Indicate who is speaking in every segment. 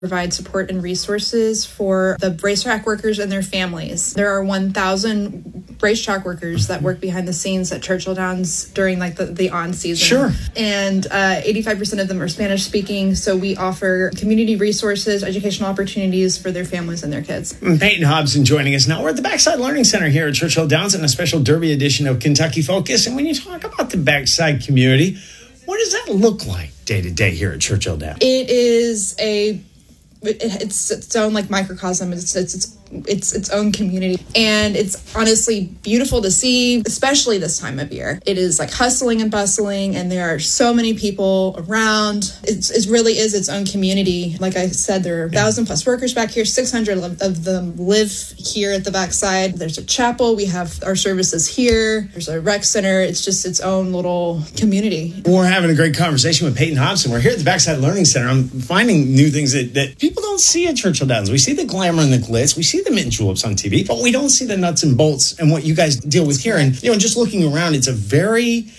Speaker 1: provide support and resources for the racetrack workers and their families. There are 1,000 racetrack workers that work behind the scenes at Churchill Downs during like the on season.
Speaker 2: Sure.
Speaker 1: And 85% of them are Spanish speaking. So we offer community resources, educational opportunities for their families and their kids.
Speaker 2: Peyton Hobson joining us now. We're at the Backside Learning Center here at Churchill Downs in a special Derby edition of Kentucky Focus. And when you talk about the Backside community, what does that look like day to day here at Churchill Downs?
Speaker 1: It is it's its own like microcosm. It's its own community, and it's honestly beautiful to see, especially this time of year. It is like hustling and bustling, and there are so many people around. It really is its own community. Like I said, there are 1,000 plus workers back here. 600 of them live here at the Backside. There's a chapel. We have our services here. There's a rec center. It's just its own little community.
Speaker 2: We're having a great conversation with Peyton Hobson. We're here at the Backside Learning Center. I'm finding new things that people don't see at Churchill Downs. We see the glamour and the glitz. We see the mint juleps on TV, but we don't see the nuts and bolts and what you guys deal with here. And, just looking around, it's a very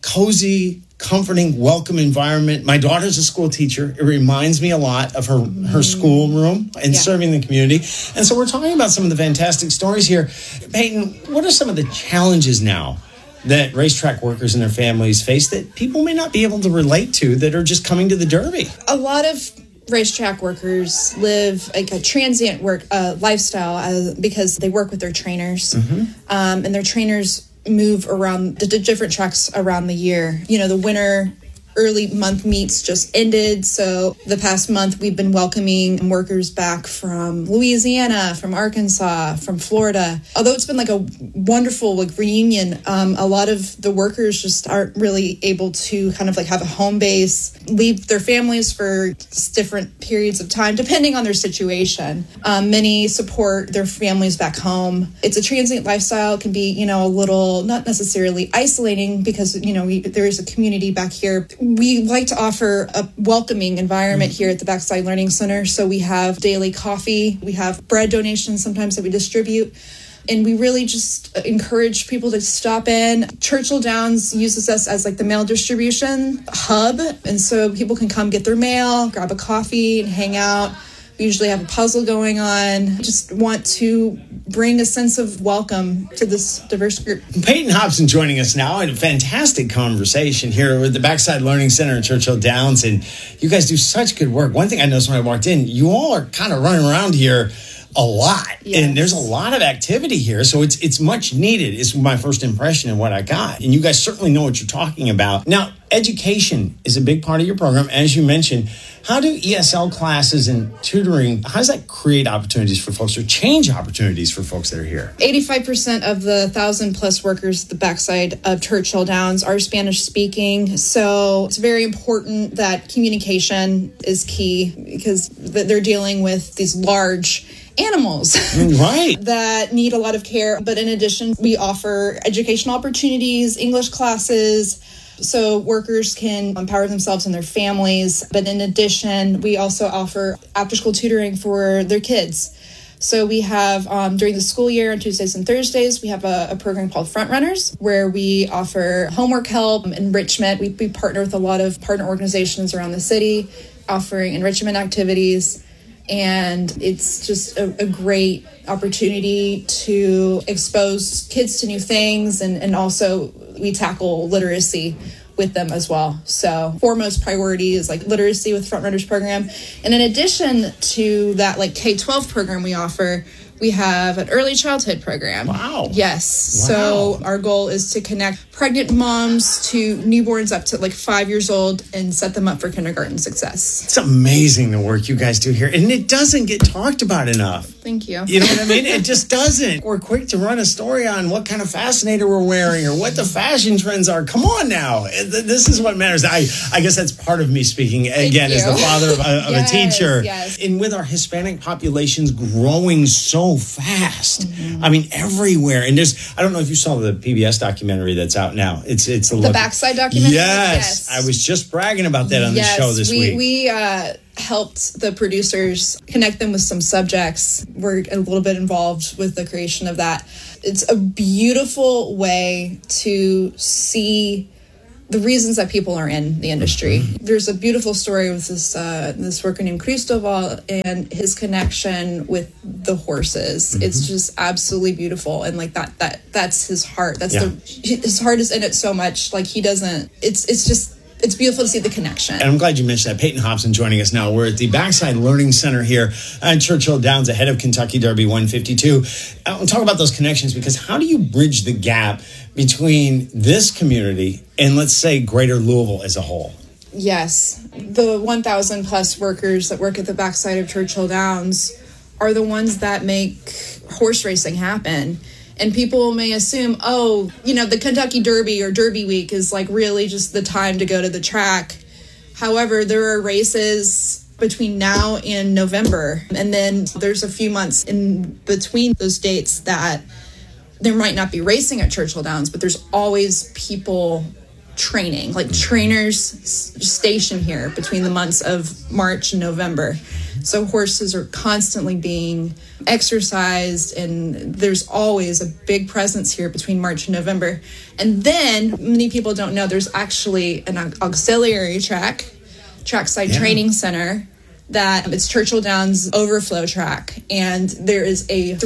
Speaker 2: cozy, comforting, welcome environment. My daughter's a school teacher. It reminds me a lot of her schoolroom and serving the community. And so we're talking about some of the fantastic stories here. Peyton, what are some of the challenges now that racetrack workers and their families face that people may not be able to relate to that are just coming to the Derby?
Speaker 1: A lot of racetrack workers live like a transient work lifestyle because they work with their trainers, and their trainers move around the different tracks around the year. The winter early month meets just ended, so the past month we've been welcoming workers back from Louisiana, from Arkansas, from Florida. Although it's been like a wonderful reunion, a lot of the workers just aren't really able to kind of like have a home base, leave their families for different periods of time depending on their situation. Many support their families back home. It's a transient lifestyle. It can be a little not necessarily isolating because there is a community back here. We like to offer a welcoming environment here at the Backside Learning Center. So we have daily coffee. We have bread donations sometimes that we distribute. And we really just encourage people to stop in. Churchill Downs uses us as like the mail distribution hub. And so people can come get their mail, grab a coffee and hang out. We usually have a puzzle going on. Just want to bring a sense of welcome to this diverse group.
Speaker 2: Peyton Hobson joining us now in a fantastic conversation here with the Backside Learning Center in Churchill Downs. And you guys do such good work. One thing I noticed when I walked in, you all are kind of running around here a lot. Yes. And there's a lot of activity here. So it's much needed. It's my first impression of what I got. And you guys certainly know what you're talking about. Now, education is a big part of your program, as you mentioned. How do ESL classes and tutoring, how does that create opportunities for folks or change opportunities for folks that are here?
Speaker 1: 85% of the 1,000 plus workers at the Backside of Churchill Downs are Spanish speaking. So it's very important that communication is key because they're dealing with these large animals
Speaker 2: right
Speaker 1: that need a lot of care. But in addition, we offer educational opportunities, English classes, so workers can empower themselves and their families. But in addition, we also offer after-school tutoring for their kids. So we have, during the school year on Tuesdays and Thursdays, we have a program called Front Runners, where we offer homework help, enrichment. We partner with a lot of partner organizations around the city, offering enrichment activities. And it's just a great opportunity to expose kids to new things. And also we tackle literacy with them as well. So foremost priority is like literacy with Front Runners program. And in addition to that, like K-12 program we offer, we have an early childhood program.
Speaker 2: Wow.
Speaker 1: Yes.
Speaker 2: Wow.
Speaker 1: So our goal is to connect pregnant moms to newborns up to like 5 years old and set them up for kindergarten success.
Speaker 2: It's amazing the work you guys do here. And it doesn't get talked about enough.
Speaker 1: Thank you.
Speaker 2: You know what I mean? It just doesn't. We're quick to run a story on what kind of fascinator we're wearing or what the fashion trends are. Come on now. This is what matters. I guess that's part of me speaking, again, as the father of a teacher.
Speaker 1: Yes.
Speaker 2: And with our Hispanic populations growing so fast, I mean, everywhere. And I don't know if you saw the PBS documentary that's out now. It's
Speaker 1: the Backside documentary?
Speaker 2: Yes. I was just bragging about that on the show this week.
Speaker 1: We helped the producers connect them with some subjects. We're a little bit involved with the creation of that. It's a beautiful way to see the reasons that people are in the industry. There's a beautiful story with this worker named Cristobal and his connection with the horses. It's just absolutely beautiful, and like that's his heart. That's his heart is in it so much. Like he doesn't. It's beautiful to see the connection.
Speaker 2: And I'm glad you mentioned that. Peyton Hobson joining us now. We're at the Backside Learning Center here at Churchill Downs, ahead of Kentucky Derby 152. I'll talk about those connections, because how do you bridge the gap between this community and, let's say, greater Louisville as a whole?
Speaker 1: Yes. The 1,000 plus workers that work at the backside of Churchill Downs are the ones that make horse racing happen. And people may assume, the Kentucky Derby or Derby Week is like really just the time to go to the track. However, there are races between now and November. And then there's a few months in between those dates that there might not be racing at Churchill Downs, but there's always people training, like trainers stationed here between the months of March and November. So horses are constantly being exercised, and there's always a big presence here between March and November. And then many people don't know there's actually an auxiliary trackside training center, that it's Churchill Downs Overflow Track, and there is a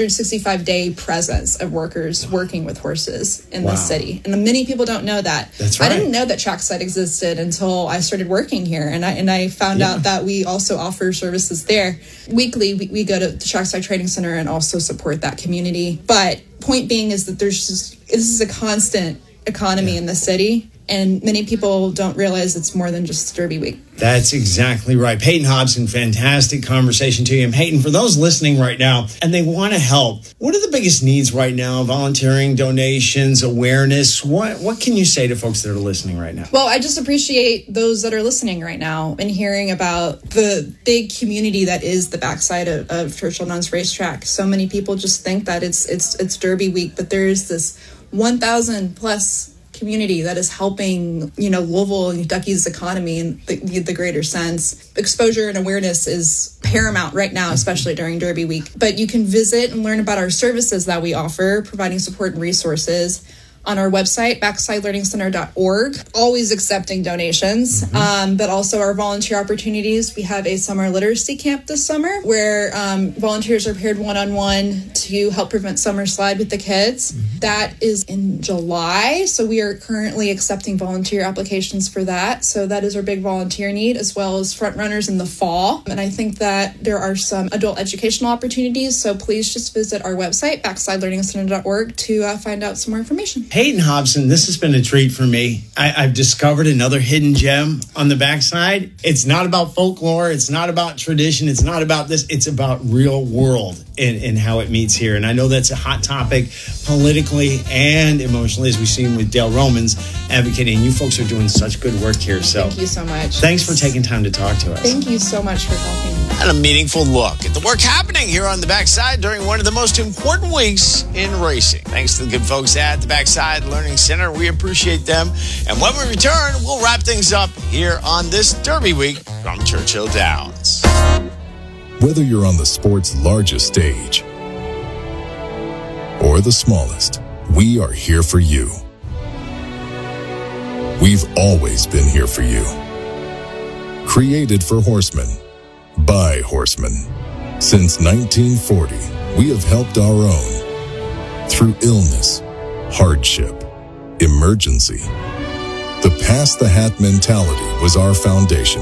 Speaker 1: 365-day presence of workers working with horses in the city. And many people don't know that.
Speaker 2: That's right.
Speaker 1: I didn't know that trackside existed until I started working here, and I found out that we also offer services there. Weekly, we go to the Trackside Training Center and also support that community. But point being is that this is a constant economy in the city, and many people don't realize it's more than just Derby Week.
Speaker 2: That's exactly right. Peyton Hobson, fantastic conversation to you. And Peyton, for those listening right now and they want to help, what are the biggest needs right now? Volunteering, donations, awareness? What can you say to folks that are listening right now?
Speaker 1: Well, I just appreciate those that are listening right now and hearing about the big community that is the backside of Churchill Downs Racetrack. So many people just think that it's Derby Week, but there is this 1,000 plus community that is helping, Louisville and Kentucky's economy in the greater sense. Exposure and awareness is paramount right now, especially during Derby Week. But you can visit and learn about our services that we offer, providing support and resources on our website, backsideLearningCenter.org. Always accepting donations, but also our volunteer opportunities. We have a summer literacy camp this summer where volunteers are paired one-on-one to help prevent summer slide with the kids. That is in July, so we are currently accepting volunteer applications for that. So that is our big volunteer need, as well as front runners in the fall. And I think that there are some adult educational opportunities, so please just visit our website, backsideLearningCenter.org, to find out some more information.
Speaker 2: Peyton Hobson, this has been a treat for me. I've discovered another hidden gem on the backside. It's not about folklore. It's not about tradition. It's not about this. It's about real world and how it meets here. And I know that's a hot topic politically and emotionally, as we've seen with Dale Romans advocating. You folks are doing such good work here. So
Speaker 1: thank you so much.
Speaker 2: Thanks for taking time to talk to us.
Speaker 1: Thank you so much for talking.
Speaker 3: And a meaningful look at the work happening here on the backside during one of the most important weeks in racing. Thanks to the good folks at the Backside Learning Center. We appreciate them. And when we return, we'll wrap things up here on this Derby Week from Churchill Downs.
Speaker 4: Whether you're on the sport's largest stage or the smallest, we are here for you. We've always been here for you. Created for horsemen, by horsemen. Since 1940, we have helped our own through illness, hardship, emergency. The pass the hat mentality was our foundation.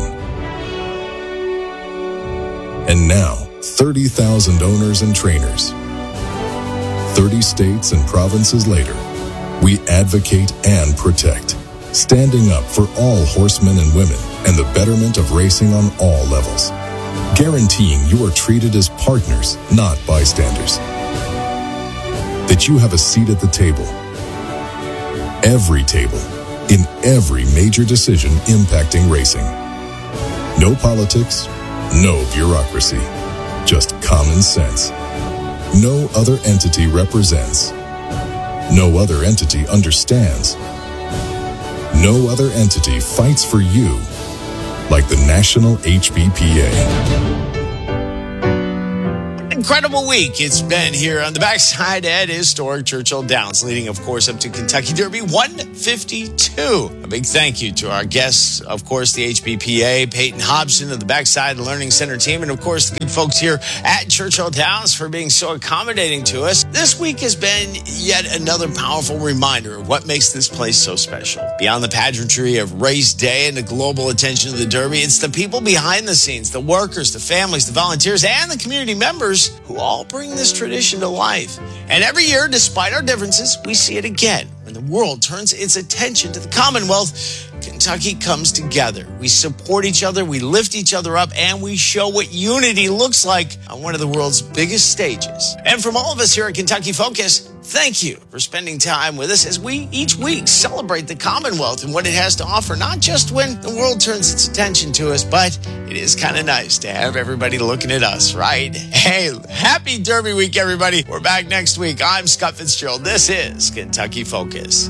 Speaker 4: And now, 30,000 owners and trainers. 30 states and provinces later, we advocate and protect, standing up for all horsemen and women and the betterment of racing on all levels. Guaranteeing you are treated as partners, not bystanders. That you have a seat at the table. Every table, in every major decision impacting racing. No politics, no bureaucracy, just common sense. No other entity represents. No other entity understands. No other entity fights for you like the National HBPA.
Speaker 3: incredible week it's been here on the backside at historic Churchill Downs, leading, of course, up to Kentucky Derby 152. A big thank you to our guests, of course, the HBPA, Peyton Hobson of the Backside Learning Center team, and, of course, the good folks here at Churchill Downs for being so accommodating to us. This week has been yet another powerful reminder of what makes this place so special. Beyond the pageantry of race day and the global attention of the Derby, it's the people behind the scenes, the workers, the families, the volunteers, and the community members who all bring this tradition to life. And every year, despite our differences, we see it again. When the world turns its attention to the Commonwealth, Kentucky comes together. We support each other, we lift each other up, and we show what unity looks like on one of the world's biggest stages. And from all of us here at Kentucky Focus, thank you for spending time with us as we each week celebrate the Commonwealth and what it has to offer, not just when the world turns its attention to us, but it is kind of nice to have everybody looking at us, right? Hey, happy Derby week, everybody. We're back next week. I'm Scott Fitzgerald. This is Kentucky Focus.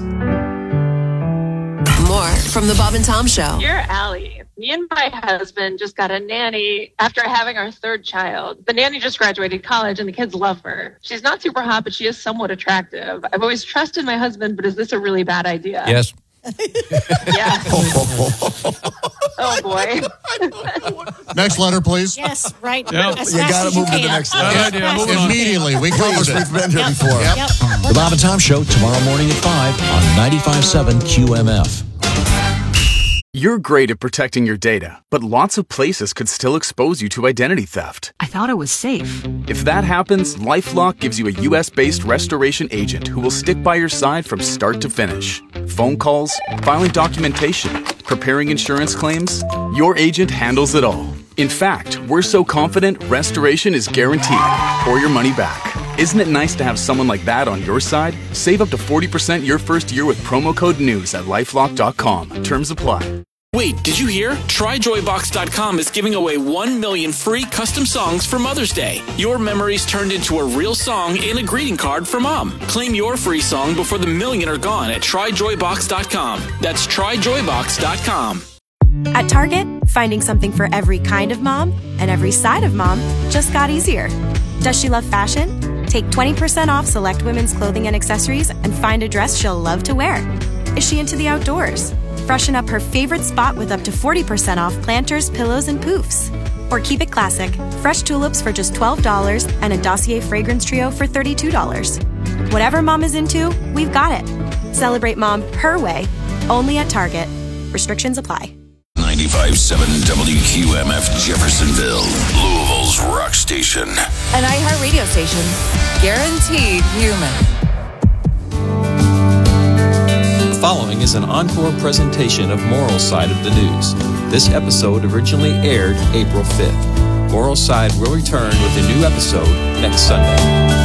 Speaker 5: More from the Bob and Tom Show.
Speaker 6: Dear Allie, me and my husband just got a nanny after having our third child. The nanny just graduated college and the kids love her. She's not super hot, but she is somewhat attractive. I've always trusted my husband, but is this a really bad idea?
Speaker 7: Yes.
Speaker 6: Yeah. Oh, boy.
Speaker 8: Next letter, please.
Speaker 9: Yes, right.
Speaker 7: Yep.
Speaker 9: As
Speaker 8: You
Speaker 9: fast
Speaker 8: got to
Speaker 9: as
Speaker 8: move to
Speaker 9: can.
Speaker 8: the next
Speaker 7: Good
Speaker 8: letter.
Speaker 7: idea. Moving on.
Speaker 8: Immediately. We covered it.
Speaker 10: We've been here before.
Speaker 8: Yep.
Speaker 9: Yep.
Speaker 10: The Bob and Tom Show tomorrow morning at 5 on 95.7 QMF.
Speaker 11: You're great at protecting your data, but lots of places could still expose you to identity theft.
Speaker 12: I thought it was safe.
Speaker 11: If that happens, LifeLock gives you a U.S.-based restoration agent who will stick by your side from start to finish. Phone calls, filing documentation, preparing insurance claims, your agent handles it all. In fact, we're so confident restoration is guaranteed or your money back. Isn't it nice to have someone like that on your side? Save up to 40% your first year with promo code NEWS at LifeLock.com. Terms apply.
Speaker 13: Wait, did you hear? TryJoyBox.com is giving away 1 million free custom songs for Mother's Day. Your memories turned into a real song and a greeting card for Mom. Claim your free song before the million are gone at TryJoyBox.com. That's TryJoyBox.com.
Speaker 14: At Target, finding something for every kind of mom and every side of mom just got easier. Does she love fashion? Take 20% off select women's clothing and accessories and find a dress she'll love to wear. Is she into the outdoors? Freshen up her favorite spot with up to 40% off planters, pillows, and poofs. Or keep it classic. Fresh tulips for just $12 and a Dossier fragrance trio for $32. Whatever mom is into, we've got it. Celebrate mom her way, only at Target. Restrictions apply.
Speaker 15: 95.7 WQMF Jeffersonville, Louisville's rock station.
Speaker 5: An iHeartRadio station. Guaranteed human.
Speaker 16: The following is an encore presentation of Moral Side of the News. This episode originally aired April 5th. Moral Side will return with a new episode next Sunday.